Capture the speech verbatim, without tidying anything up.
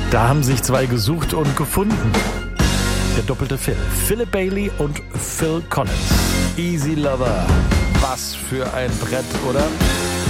Da haben sich zwei gesucht und gefunden. Der doppelte Phil. Philip Bailey und Phil Collins. Easy Lover. Was für ein Brett, oder?